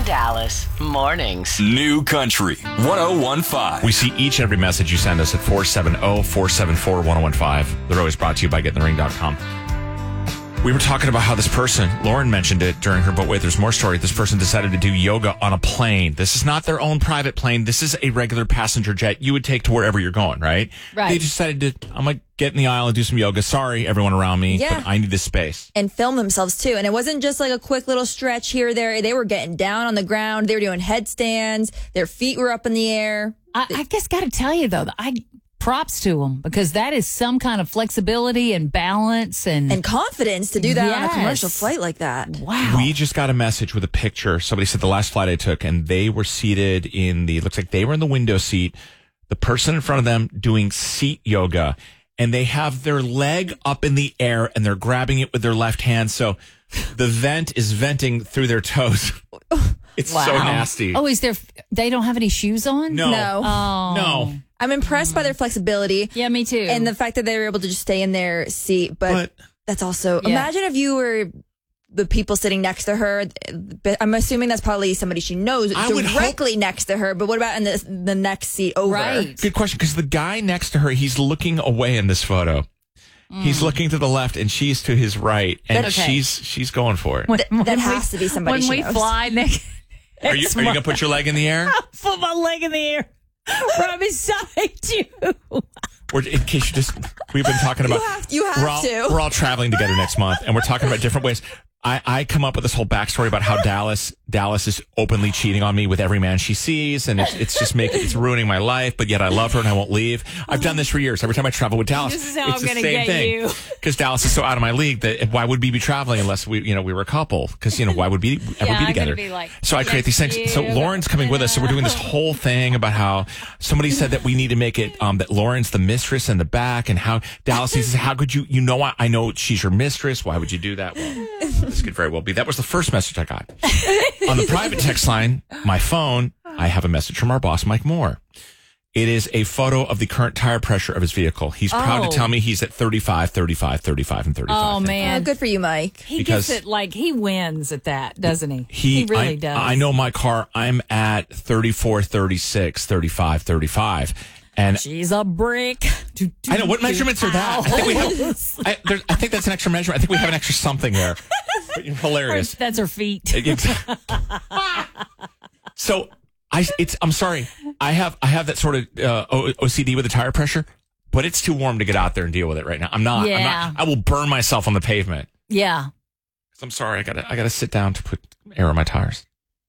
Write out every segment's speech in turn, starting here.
Dallas Mornings. New Country 101.5. We see each and every message you send us at 470-474-1015. They're always brought to you by GetInTheRing.com. We were talking about how this person, Lauren mentioned it during her, but wait, there's more story. This person decided to do yoga on a plane. This is not their own private plane. This is a regular passenger jet you would take to wherever you're going, right? Right. They decided to, I'm going to get in the aisle and do some yoga. Sorry, everyone around me, but I need this space. And film themselves, too. And it wasn't just like a quick little stretch here or there. They were getting down on the ground. They were doing headstands. Their feet were up in the air. I just got to tell you, though, props to them, because that is some kind of flexibility and balance and confidence to do that on a commercial flight like that. Wow. We just got a message with a picture. Somebody said the last flight I took, and they were seated looks like they were in the window seat. The person in front of them doing seat yoga, and they have their leg up in the air and they're grabbing it with their left hand. So the vent is venting through their toes. It's so nasty. Oh, they don't have any shoes on? No. No. I'm impressed by their flexibility. Yeah, me too. And the fact that they were able to just stay in their seat. But that's also, imagine if you were the people sitting next to her. I'm assuming that's probably somebody she knows directly next to her. But what about in the next seat over? Right. Good question, because the guy next to her, he's looking away in this photo. He's looking to the left, and she's to his right, and she's going for it. That has to be somebody she knows. When we fly next... Are you going to put your leg in the air? I'll put my leg in the air right beside you. Or in case we've been talking about... You have to. We're all traveling together next month, and we're talking about different ways. I come up with this whole backstory about how Dallas is openly cheating on me with every man she sees, and it's ruining my life, but yet I love her and I won't leave. I've done this for years. Every time I travel with Dallas, this is how it's I'm the gonna same get thing. you. Because Dallas is so out of my league that why would we be traveling unless we were a couple? Because why would we ever be together? So I create these things. So Lauren's coming with us, so we're doing this whole thing about how somebody said that we need to make it that Lauren's the mistress in the back, and how Dallas says, how could you know I know she's your mistress, why would you do that? Well, this could very well be. That was the first message I got. On the private text line, my phone, I have a message from our boss, Mike Moore. It is a photo of the current tire pressure of his vehicle. He's proud to tell me he's at 35, 35, 35, and 35. Oh, man. Good for you, Mike. He gets it like he wins at that, doesn't he? He really does. I know my car. I'm at 34, 36, 35, 35. And she's a brick. I know. What measurements are that? I think that's an extra measurement. I think we have an extra something there. Hilarious. That's her feet. So I'm sorry. I have that sort of OCD with the tire pressure, but it's too warm to get out there and deal with it right now. I'm not. I will burn myself on the pavement. Yeah. I'm sorry. I gotta sit down to put air on my tires.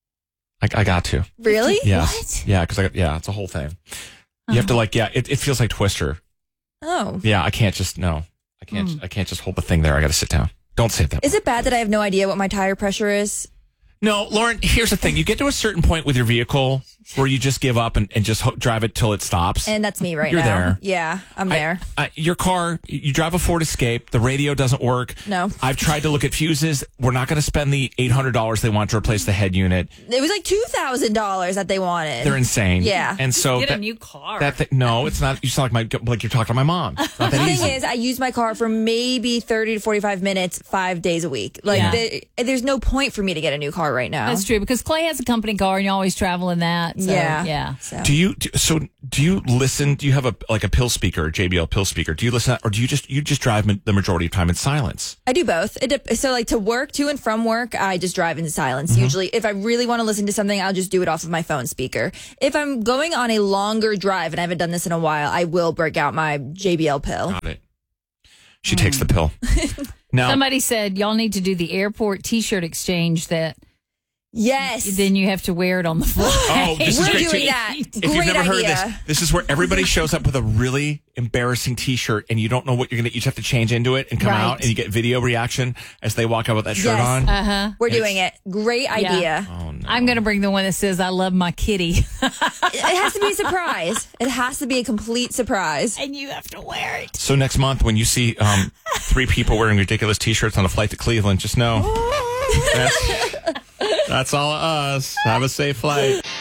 I got to. Really? Yes. What? Yeah. Because it's a whole thing. You have to it feels like Twister. Oh. Yeah. I can't just I can't just hold the thing there. I got to sit down. Don't say that. Is it bad that I have no idea what my tire pressure is? No, Lauren, here's the thing. You get to a certain point with your vehicle where you just give up and just drive it till it stops. And that's me right You're now. There. Yeah, I'm there. Your car, you drive a Ford Escape. The radio doesn't work. No. I've tried to look at fuses. We're not going to spend the $800 they want to replace the head unit. It was like $2,000 that they wanted. They're insane. Yeah. And so get a new car. No, it's not. You sound like you're talking to my mom. It's not that the easy. thing is, I use my car for maybe 30 to 45 minutes, 5 days a week. There's no point for me to get a new car right now. That's true, because Clay has a company car and you always travel in that. So, yeah. So. Do you listen? Do you have a pill speaker, a JBL pill speaker? Do you listen, or do you just drive the majority of time in silence? I do both. So to work, to and from work, I just drive in silence. Mm-hmm. Usually, if I really want to listen to something, I'll just do it off of my phone speaker. If I'm going on a longer drive, and I haven't done this in a while, I will break out my JBL pill. Got it. She takes the pill. Now, somebody said y'all need to do the airport T-shirt exchange that. Yes. Then you have to wear it on the flight. Oh, this is We're great doing too. that. If Great you've never idea. heard this is where everybody shows up with a really embarrassing T-shirt, and you don't know what you're gonna. You just have to change into it and come out, and you get video reaction as they walk out with that shirt on. We're doing it. Great idea. Oh no! I'm gonna bring the one that says "I love my kitty." It has to be a surprise. It has to be a complete surprise. And you have to wear it. So next month, when you see 3 people wearing ridiculous T-shirts on a flight to Cleveland, just know that's all of us. Have a safe flight.